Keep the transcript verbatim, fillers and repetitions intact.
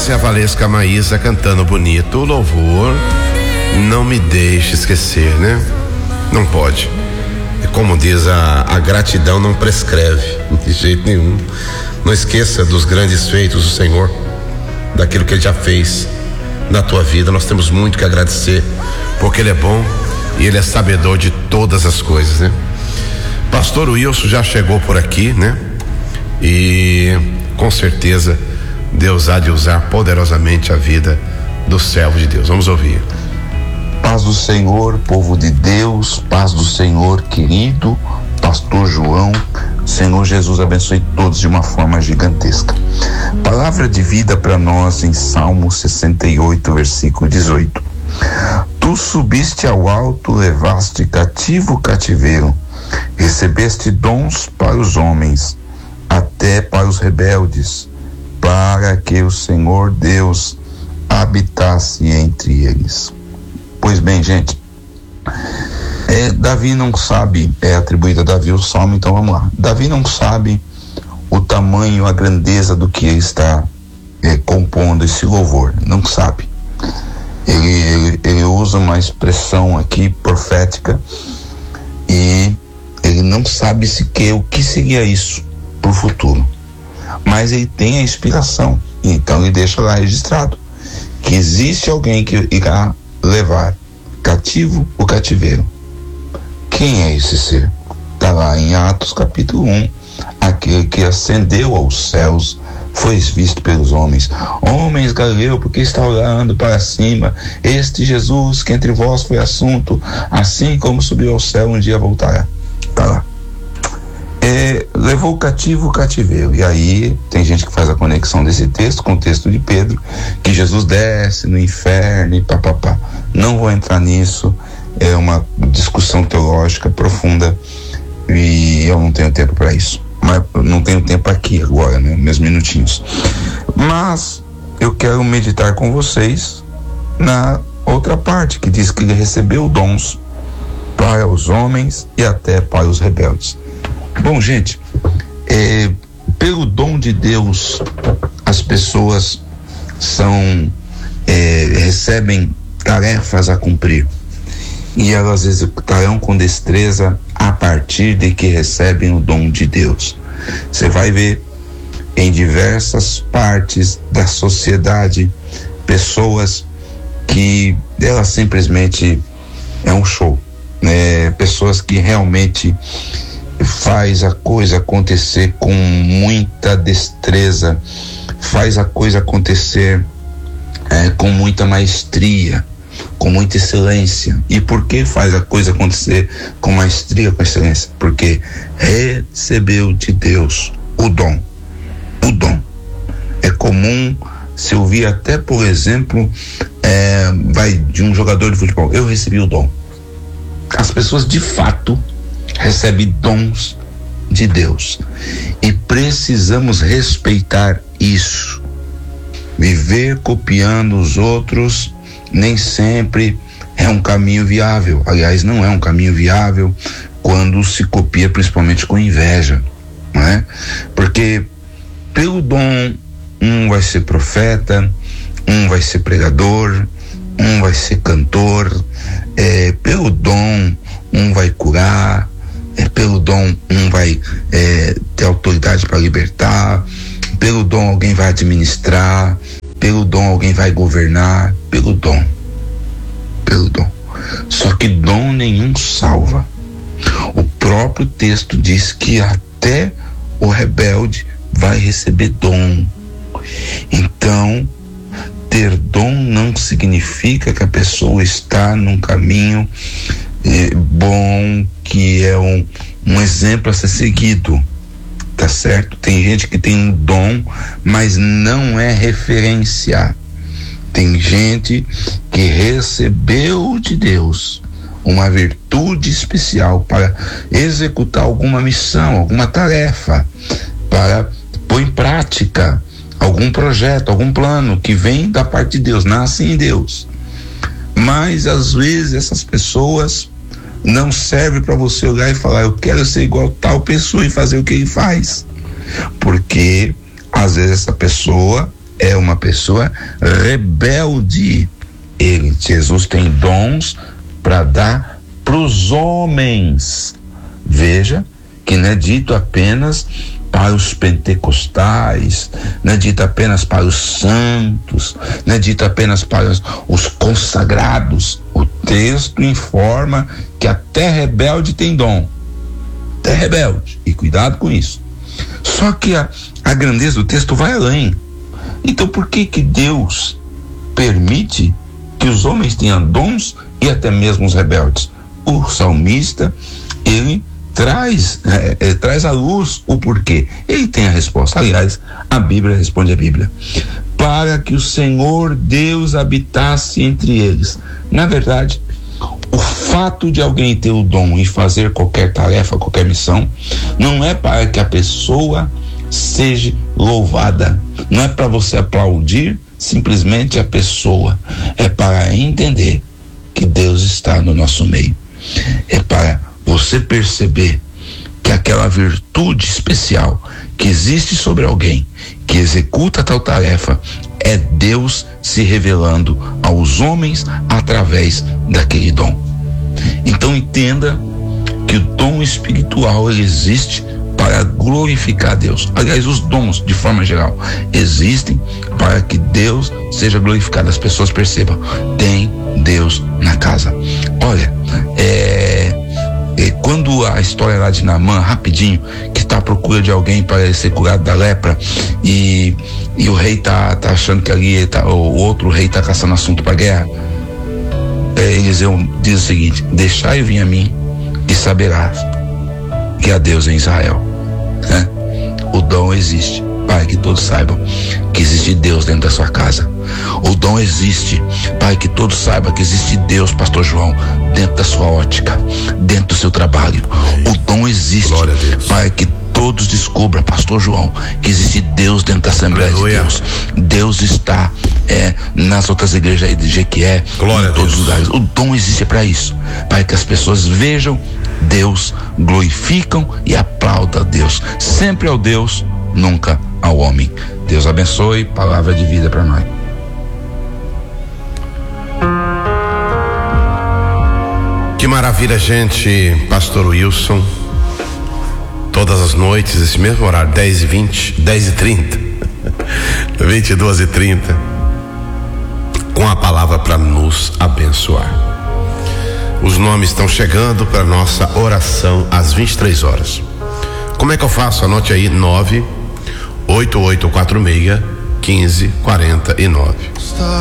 Essa é a Valesca Maísa cantando bonito. O louvor não me deixe esquecer, né? Não pode. É como diz a, a gratidão não prescreve de jeito nenhum. Não esqueça dos grandes feitos do Senhor, daquilo que Ele já fez na tua vida. Nós temos muito que agradecer, porque Ele é bom e Ele é sabedor de todas as coisas, né? Pastor Wilson já chegou por aqui, né? E com certeza Deus há de usar poderosamente a vida do servo de Deus. Vamos ouvir. Paz do Senhor, povo de Deus, paz do Senhor, querido pastor João. Senhor Jesus abençoe todos de uma forma gigantesca. Palavra de vida para nós em Salmo sessenta e oito, versículo dezoito. Tu subiste ao alto, levaste cativo o cativeiro, recebeste dons para os homens, até para os rebeldes, para que o Senhor Deus habitasse entre eles. Pois bem, gente, é, Davi não sabe, é atribuído a Davi o salmo, então vamos lá. Davi não sabe o tamanho, a grandeza do que está é, compondo esse louvor, não sabe. Ele, ele, ele usa uma expressão aqui profética e ele não sabe sequer o que seria isso para o futuro, mas ele tem a inspiração, então ele deixa lá registrado que existe alguém que irá levar cativo o cativeiro. Quem é esse ser? Está lá em Atos capítulo um. Aquele que ascendeu aos céus foi visto pelos homens. Homens Galileu, porque está olhando para cima? Este Jesus que entre vós foi assunto, assim como subiu ao céu, um dia voltará. Está lá. É, levou o cativo o cativeiro. E aí tem gente que faz a conexão desse texto com o texto de Pedro, que Jesus desce no inferno e papapá. Não vou entrar nisso, é uma discussão teológica profunda e eu não tenho tempo para isso. Mas não tenho tempo aqui agora, né? Meus minutinhos. Mas eu quero meditar com vocês na outra parte, que diz que ele recebeu dons para os homens e até para os rebeldes. Bom, gente, é, pelo dom de Deus, as pessoas são é, recebem tarefas a cumprir e elas executarão com destreza a partir de que recebem o dom de Deus. Você vai ver em diversas partes da sociedade pessoas que elas simplesmente é um show, né? Pessoas que realmente faz a coisa acontecer com muita destreza, faz a coisa acontecer é, com muita maestria, com muita excelência. E por que faz a coisa acontecer com maestria, com excelência? Porque recebeu de Deus o dom. O dom. É comum se ouvir até, por exemplo, é, vai de um jogador de futebol: eu recebi o dom. As pessoas de fato recebem dons de Deus e precisamos respeitar isso. Viver copiando os outros nem sempre é um caminho viável. Aliás, não é um caminho viável quando se copia principalmente com inveja, não é? Porque pelo dom um vai ser profeta, um vai ser pregador, um vai ser cantor, é, pelo dom um vai curar, é, pelo dom um vai é, ter autoridade para libertar, pelo dom alguém vai administrar, pelo dom alguém vai governar, pelo dom, pelo dom. Só que dom nenhum salva. O próprio texto diz que até o rebelde vai receber dom. Então, ter dom não significa que a pessoa está num caminho eh, bom, que é um, um exemplo a ser seguido, tá certo? Tem gente que tem um dom, mas não é referência. Tem gente que recebeu de Deus uma virtude especial para executar alguma missão, alguma tarefa, para pôr em prática algum projeto, algum plano que vem da parte de Deus, nasce em Deus. Mas às vezes essas pessoas não servem para você olhar e falar: eu quero ser igual tal pessoa e fazer o que ele faz, porque às vezes essa pessoa é uma pessoa rebelde. Ele, Jesus, tem dons para dar para os homens. Veja que não é dito apenas para os pentecostais, não é dito apenas para os santos, não é dito apenas para os consagrados. O texto informa que até rebelde tem dom, até rebelde, e cuidado com isso. Só que a, a grandeza do texto vai além. Então por que que Deus permite que os homens tenham dons e até mesmo os rebeldes? O salmista, ele traz, é, é, traz à luz o porquê. Ele tem a resposta. Aliás, a Bíblia responde a Bíblia. Para que o Senhor Deus habitasse entre eles. Na verdade, o fato de alguém ter o dom e fazer qualquer tarefa, qualquer missão, não é para que a pessoa seja louvada. Não é para você aplaudir simplesmente a pessoa. É para entender que Deus está no nosso meio. É para você perceber que aquela virtude especial que existe sobre alguém que executa tal tarefa é Deus se revelando aos homens através daquele dom. Então entenda que o dom espiritual ele existe para glorificar a Deus. Aliás, os dons, de forma geral, existem para que Deus seja glorificado. As pessoas percebam, tem Deus na casa. Olha, é, é quando a história lá de Naamã, rapidinho, que está à procura de alguém para ele ser curado da lepra, e, e o rei tá, tá achando que ali tá, o outro rei tá caçando assunto para guerra. É, Eliseu diz o seguinte: deixai vir a mim e saberás que há Deus em Israel. Né? O dom existe para que todos saibam que existe Deus dentro da sua casa. O dom existe para que todos saibam que existe Deus, pastor João, dentro da sua ótica, dentro do seu trabalho. O dom existe para que todos descubram, pastor João, que existe Deus dentro da Assembleia Aleluia. de Deus. Deus está é, nas outras igrejas aí de Jequié, Glória em todos os lugares. O dom existe para isso, para que as pessoas vejam Deus, glorificam e aplaudam a Deus. Sempre ao Deus, nunca ao homem. Deus abençoe, palavra de vida para nós. Que maravilha, gente. Pastor Wilson, todas as noites, esse mesmo horário, dez e vinte, dez e trinta, vinte e duas e trinta, com a palavra para nos abençoar. Os nomes estão chegando para nossa oração às vinte e três horas. Como é que eu faço? Anote aí: nove oito oito quatro seis um cinco quatro nove.